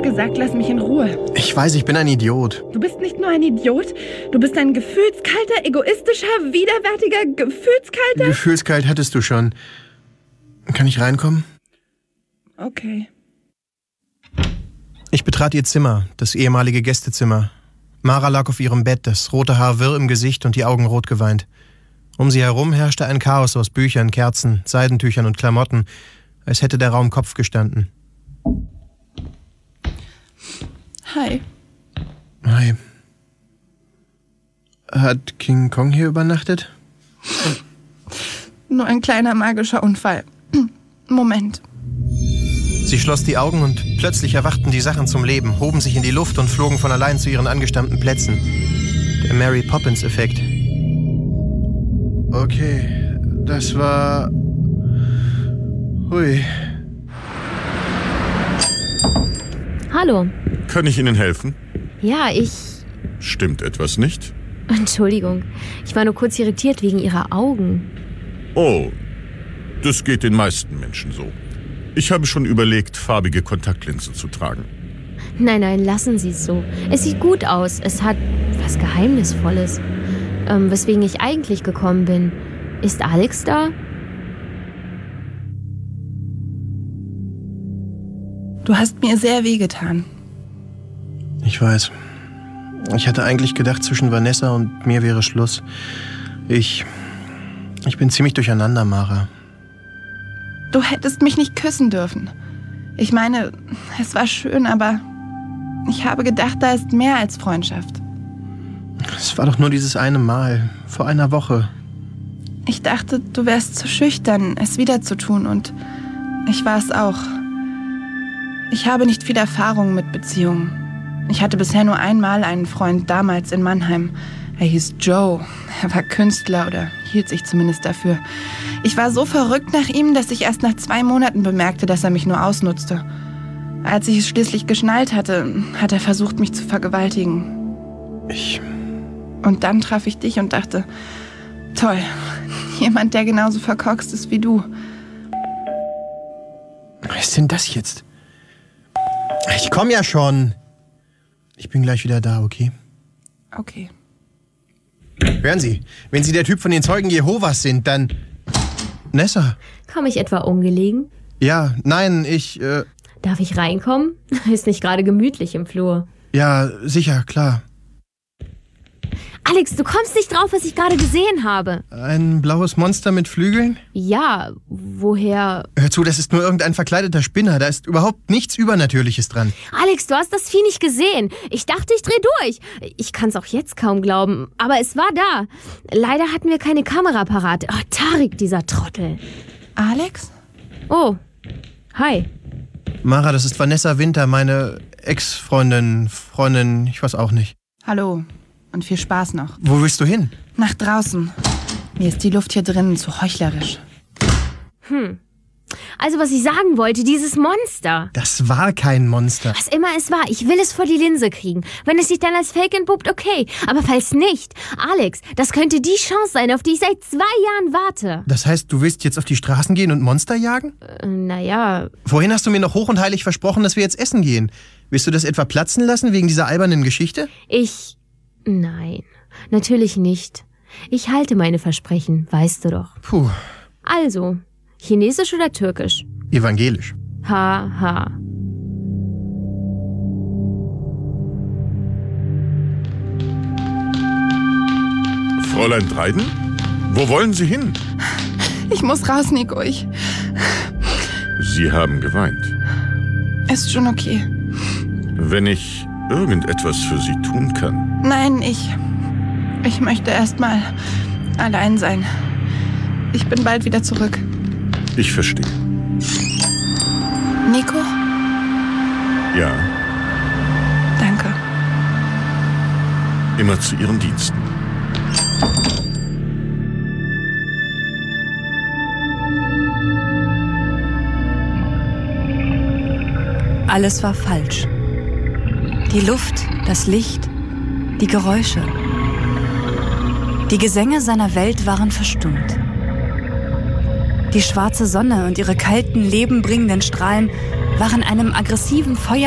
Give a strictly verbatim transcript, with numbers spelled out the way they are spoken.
gesagt, lass mich in Ruhe. Ich weiß, ich bin ein Idiot. Du bist nicht nur ein Idiot, du bist ein gefühlskalter, egoistischer, widerwärtiger, gefühlskalter... Gefühlskalt hattest du schon. Kann ich reinkommen? Okay. Ich betrat ihr Zimmer, das ehemalige Gästezimmer. Mara lag auf ihrem Bett, das rote Haar wirr im Gesicht und die Augen rot geweint. Um sie herum herrschte ein Chaos aus Büchern, Kerzen, Seidentüchern und Klamotten, als hätte der Raum Kopf gestanden. Hi. Hi. Hat King Kong hier übernachtet? Nur ein kleiner magischer Unfall. Moment. Sie schloss die Augen und plötzlich erwachten die Sachen zum Leben, hoben sich in die Luft und flogen von allein zu ihren angestammten Plätzen. Der Mary Poppins-Effekt. Okay, das war... Hui. Hallo. Kann ich Ihnen helfen? Ja, ich... Stimmt etwas nicht? Entschuldigung, ich war nur kurz irritiert wegen Ihrer Augen. Oh, das geht den meisten Menschen so. Ich habe schon überlegt, farbige Kontaktlinsen zu tragen. Nein, nein, lassen Sie es so. Es sieht gut aus. Es hat was Geheimnisvolles. Ähm, weswegen ich eigentlich gekommen bin. Ist Alex da? Du hast mir sehr wehgetan. Ich weiß. Ich hatte eigentlich gedacht, zwischen Vanessa und mir wäre Schluss. Ich... Ich bin ziemlich durcheinander, Mara. Du hättest mich nicht küssen dürfen. Ich meine, es war schön, aber ich habe gedacht, da ist mehr als Freundschaft. Es war doch nur dieses eine Mal, vor einer Woche. Ich dachte, du wärst zu schüchtern, es wieder zu tun, und ich war es auch. Ich habe nicht viel Erfahrung mit Beziehungen. Ich hatte bisher nur einmal einen Freund, damals in Mannheim. Er hieß Joe. Er war Künstler oder hielt sich zumindest dafür. Ich war so verrückt nach ihm, dass ich erst nach zwei Monaten bemerkte, dass er mich nur ausnutzte. Als ich es schließlich geschnallt hatte, hat er versucht, mich zu vergewaltigen. Ich... Und dann traf ich dich und dachte, toll, jemand, der genauso verkorkst ist wie du. Was ist denn das jetzt? Ich komm ja schon. Ich bin gleich wieder da, okay? Okay. Hören Sie, wenn Sie der Typ von den Zeugen Jehovas sind, dann... Nessa? Komme ich etwa ungelegen? Ja, nein, ich... Äh... Darf ich reinkommen? Ist nicht gerade gemütlich im Flur. Ja, sicher, klar. Alex, du kommst nicht drauf, was ich gerade gesehen habe. Ein blaues Monster mit Flügeln? Ja, woher... Hör zu, das ist nur irgendein verkleideter Spinner. Da ist überhaupt nichts Übernatürliches dran. Alex, du hast das Vieh nicht gesehen. Ich dachte, ich dreh durch. Ich kann's auch jetzt kaum glauben, aber es war da. Leider hatten wir keine Kamera parat. Oh, Tarik, dieser Trottel. Alex? Oh, hi. Mara, das ist Vanessa Winter, meine Ex-Freundin, Freundin, ich weiß auch nicht. Hallo. Und viel Spaß noch. Wo willst du hin? Nach draußen. Mir ist die Luft hier drinnen zu heuchlerisch. Hm. Also, was ich sagen wollte, dieses Monster. Das war kein Monster. Was immer es war, ich will es vor die Linse kriegen. Wenn es sich dann als Fake entpuppt, okay. Aber falls nicht, Alex, das könnte die Chance sein, auf die ich seit zwei Jahren warte. Das heißt, du willst jetzt auf die Straßen gehen und Monster jagen? Äh, naja. Vorhin hast du mir noch hoch und heilig versprochen, dass wir jetzt essen gehen. Willst du das etwa platzen lassen wegen dieser albernen Geschichte? Ich... Nein, natürlich nicht. Ich halte meine Versprechen, weißt du doch. Puh. Also, chinesisch oder türkisch? Evangelisch. Ha, ha. Fräulein Dryden? Wo wollen Sie hin? Ich muss raus, Nico. Ich... Sie haben geweint. Ist schon okay. Wenn ich irgendetwas für Sie tun kann. Nein, ich... Ich möchte erst mal allein sein. Ich bin bald wieder zurück. Ich verstehe. Nico? Ja. Danke. Immer zu Ihren Diensten. Alles war falsch. Die Luft, das Licht, die Geräusche. Die Gesänge seiner Welt waren verstummt. Die schwarze Sonne und ihre kalten, lebenbringenden Strahlen waren einem aggressiven Feuer